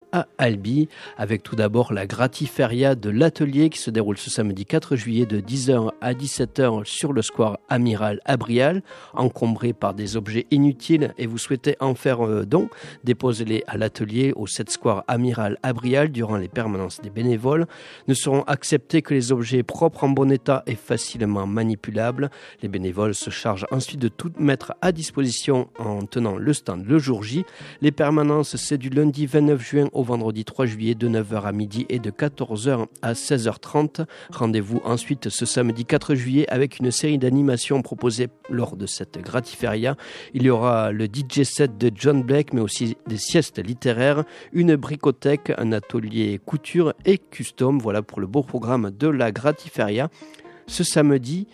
à Albi, avec tout d'abord la Gratiferia de l'Atelier qui se déroule ce samedi 4 juillet de 10h à 17h sur le square Amiral à Brial, encombré par des objets inutiles et vous souhaitez en faire don, déposez-les à l'Atelier au 7 square Amiral à Brial durant les permanences des bénévoles. Ne seront acceptés que les objets propres en bon état et facilement manipulables. Les bénévoles se chargent ensuite de tout mettre à disposition en tenant le stand le jour J. Les permanences, c'est du lundi 29 juin au vendredi 3 juillet de 9h à midi et de 14h à 16h30. Rendez-vous ensuite ce samedi 4 juillet avec une série d'animations proposées lors de cette Gratiferia. Il y aura le DJ set de John Blake, mais aussi des siestes littéraires, une bricothèque, un atelier couture et custom. Voilà pour le beau programme de la Gratiferia. Ce samedi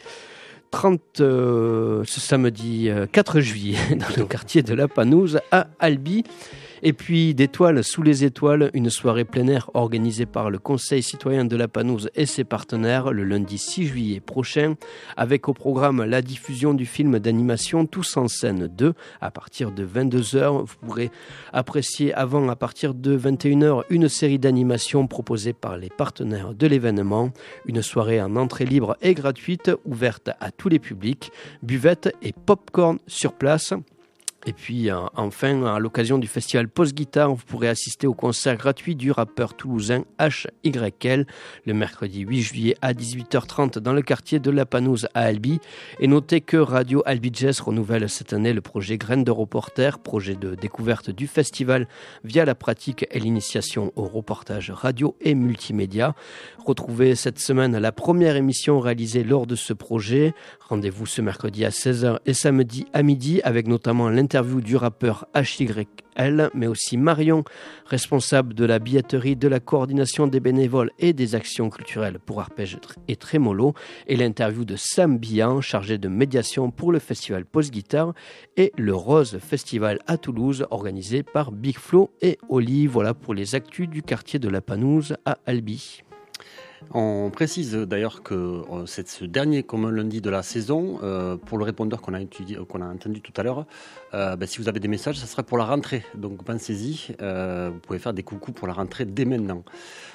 4 juillet dans le quartier de la Panouse à Albi. Et puis d'Étoiles sous les étoiles, une soirée plein air organisée par le Conseil citoyen de la Panouse et ses partenaires le lundi 6 juillet prochain, avec au programme la diffusion du film d'animation Tous en scène 2 à partir de 22h. Vous pourrez apprécier avant à partir de 21h une série d'animations proposées par les partenaires de l'événement. Une soirée en entrée libre et gratuite, ouverte à tous les publics, buvette et pop-corn sur place. Et puis enfin, à l'occasion du festival Post-Guitare, vous pourrez assister au concert gratuit du rappeur toulousain HYL le mercredi 8 juillet à 18h30 dans le quartier de la Panouse à Albi. Et notez que Radio Albi Jazz renouvelle cette année le projet Graines de Reporter, projet de découverte du festival via la pratique et l'initiation au reportage radio et multimédia. Retrouvez cette semaine la première émission réalisée lors de ce projet. Rendez-vous ce mercredi à 16h et samedi à midi avec notamment l'interview du rappeur HYL, mais aussi Marion, responsable de la billetterie, de la coordination des bénévoles et des actions culturelles pour Arpège et Trémolo, et l'interview de Sam Bihan, chargé de médiation pour le festival Post-Guitare et le Rose Festival à Toulouse, organisé par Big Flo et Oli. Voilà pour les actus du quartier de la Panouse à Albi. On précise d'ailleurs que c'est ce dernier commun lundi de la saison. Pour le répondeur qu'on a entendu tout à l'heure, si vous avez des messages, ça sera pour la rentrée. Donc pensez-y, vous pouvez faire des coucous pour la rentrée dès maintenant.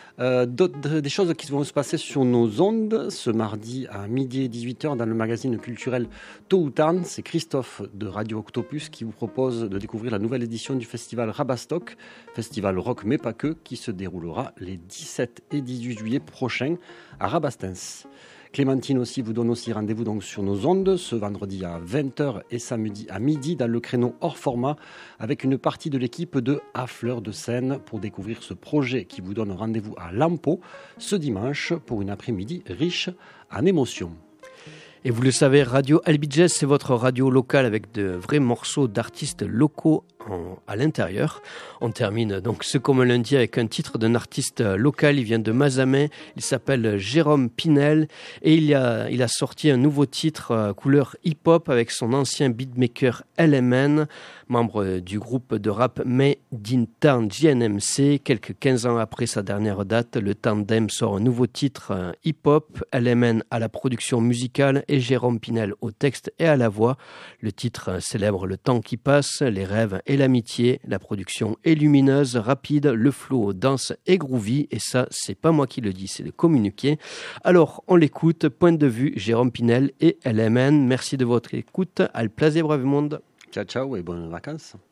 Des choses qui vont se passer sur nos ondes ce mardi à midi et 18h dans le magazine culturel Tôt ou Tard. C'est Christophe de Radio Octopus qui vous propose de découvrir la nouvelle édition du festival Rabastock, festival rock mais pas que, qui se déroulera les 17 et 18 juillet prochains à Rabastens. Clémentine aussi vous donne aussi rendez-vous donc sur nos ondes ce vendredi à 20h et samedi à midi dans le créneau hors format avec une partie de l'équipe de À Fleur de Seine pour découvrir ce projet qui vous donne rendez-vous à Lampeau ce dimanche pour une après-midi riche en émotions. Et vous le savez, Radio Albi Jazz, c'est votre radio locale avec de vrais morceaux d'artistes locaux à l'intérieur. On termine donc ce comme lundi avec un titre d'un artiste local. Il vient de Mazamet. Il s'appelle Jérôme Pinel et il a sorti un nouveau titre couleur hip-hop avec son ancien beatmaker LMN, membre du groupe de rap Made in Town JNMC. Quelques 15 ans après sa dernière date, le tandem sort un nouveau titre hip-hop. LMN à la production musicale et Jérôme Pinel au texte et à la voix. Le titre célèbre le temps qui passe, les rêves et l'amitié. La production est lumineuse, rapide, le flow dense et groovy. Et ça, c'est pas moi qui le dis, c'est le communiqué. Alors, on l'écoute. Point de vue, Jérôme Pinel et LMN. Merci de votre écoute. Al plaisir, brave monde. Ciao, ciao et bonnes vacances.